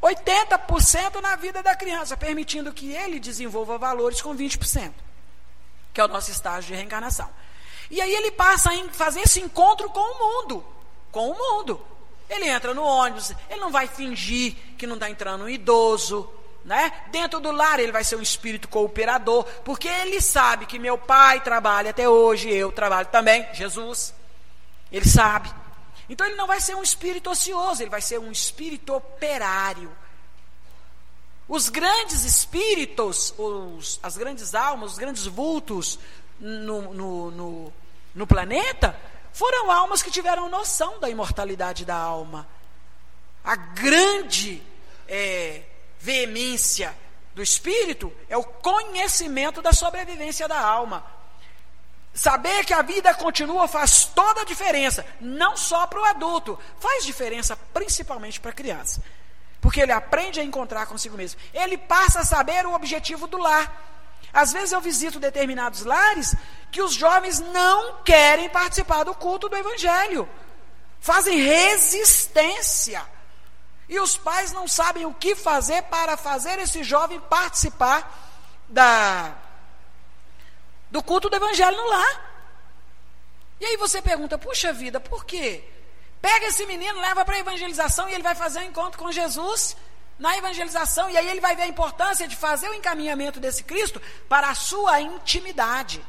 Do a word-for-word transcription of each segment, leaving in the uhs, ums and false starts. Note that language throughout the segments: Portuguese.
oitenta por cento na vida da criança, permitindo que ele desenvolva valores com vinte por cento, que é o nosso estágio de reencarnação. E aí ele passa a fazer esse encontro com o mundo, com o mundo. Ele entra no ônibus, ele não vai fingir que não está entrando um idoso, né? Dentro do lar ele vai ser um espírito cooperador, porque ele sabe que meu pai trabalha até hoje, eu trabalho também, Jesus, ele sabe. Então ele não vai ser um espírito ocioso, ele vai ser um espírito operário. Os grandes espíritos, os, as grandes almas, os grandes vultos no, no, no, no planeta, foram almas que tiveram noção da imortalidade da alma. A grande é, veemência do espírito é o conhecimento da sobrevivência da alma. Saber que a vida continua faz toda a diferença, não só para o adulto, faz diferença principalmente para a criança, porque ele aprende a encontrar consigo mesmo, ele passa a saber o objetivo do lar. Às vezes eu visito determinados lares que os jovens não querem participar do culto do evangelho, fazem resistência, e os pais não sabem o que fazer para fazer esse jovem participar da, do culto do evangelho no lar. E aí você pergunta, puxa vida, por quê? Pega esse menino, leva para a evangelização e ele vai fazer um encontro com Jesus na evangelização, e aí ele vai ver a importância de fazer o encaminhamento desse Cristo para a sua intimidade.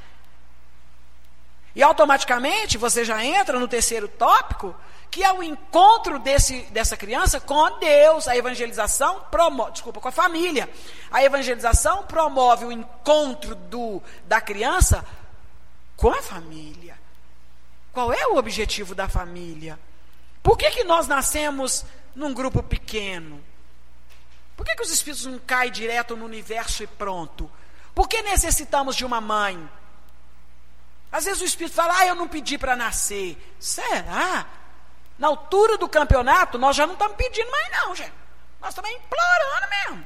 E automaticamente você já entra no terceiro tópico, que é o encontro desse, dessa criança com Deus. A evangelização promove, desculpa, com a família. A evangelização promove o encontro do, da criança com a família. Qual é o objetivo da família? Por que que nós nascemos num grupo pequeno? Por que que os espíritos não caem direto no universo e pronto? Por que necessitamos de uma mãe? Às vezes o espírito fala, ah, eu não pedi para nascer. Será? Na altura do campeonato, nós já não estamos pedindo mais não, gente. Nós estamos implorando mesmo.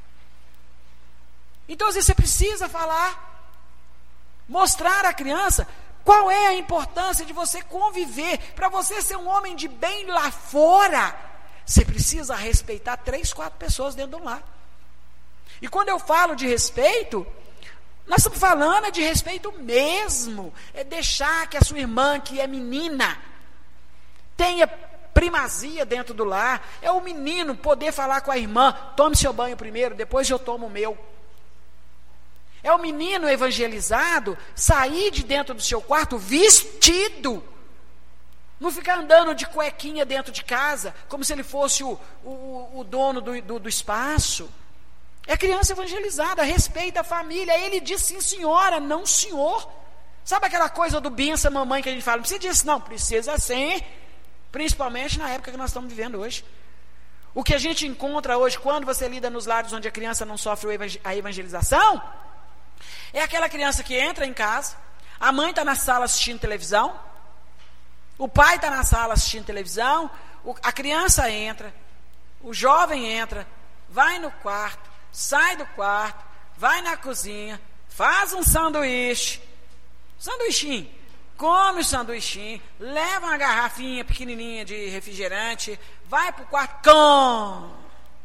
Então, às vezes você precisa falar, mostrar à criança qual é a importância de você conviver. Para você ser um homem de bem lá fora, você precisa respeitar três, quatro pessoas dentro do lar. E quando eu falo de respeito, nós estamos falando de respeito mesmo. É deixar que a sua irmã, que é menina, tenha primazia dentro do lar. É o menino poder falar com a irmã, tome seu banho primeiro, depois eu tomo o meu. É o menino evangelizado sair de dentro do seu quarto vestido, não ficar andando de cuequinha dentro de casa, como se ele fosse o, o, o dono do, do, do espaço. É criança evangelizada, respeita a família. Ele diz sim senhora, não senhor. Sabe aquela coisa do benção mamãe que a gente fala, não precisa disso não, precisa sim, principalmente na época que nós estamos vivendo hoje. O que a gente encontra hoje, quando você lida nos lares onde a criança não sofre a evangelização, é aquela criança que entra em casa, a mãe está na sala assistindo televisão, o pai está na sala assistindo televisão, o, a criança entra, o jovem entra, vai no quarto, sai do quarto, vai na cozinha, faz um sanduíche, sanduichinho, come o sanduichinho, leva uma garrafinha pequenininha de refrigerante, vai para o quarto, come.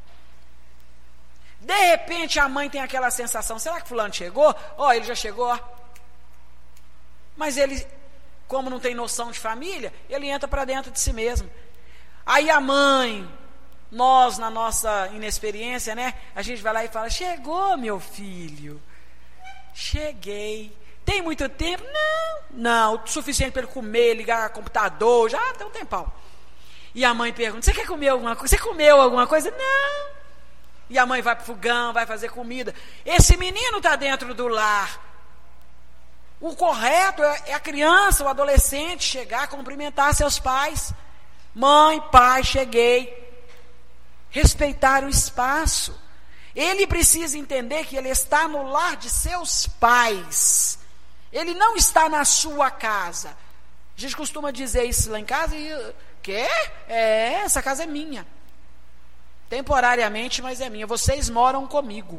De repente a mãe tem aquela sensação, será que fulano chegou? Ó, oh, ele já chegou, ó. Mas ele, como não tem noção de família, ele entra para dentro de si mesmo. Aí a mãe, nós na nossa inexperiência, né, a gente vai lá e fala, chegou meu filho, cheguei, tem muito tempo? Não, não, o suficiente para ele comer, ligar computador, já tem um tempão. E a mãe pergunta, você quer comer alguma coisa? Você comeu alguma coisa? Não. E a mãe vai para o fogão, vai fazer comida. Esse menino está dentro do lar. O correto é a criança, o adolescente chegar, cumprimentar seus pais. Mãe, pai, cheguei. Respeitar o espaço. Ele precisa entender que ele está no lar de seus pais. Ele não está na sua casa. A gente costuma dizer isso lá em casa e... Quê? É, essa casa é minha. Temporariamente, mas é minha. Vocês moram comigo.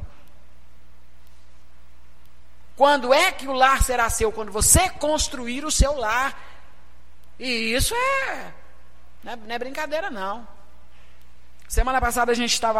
Quando é que o lar será seu? Quando você construir o seu lar. E isso é... Não é, não é brincadeira, não. Semana passada a gente estava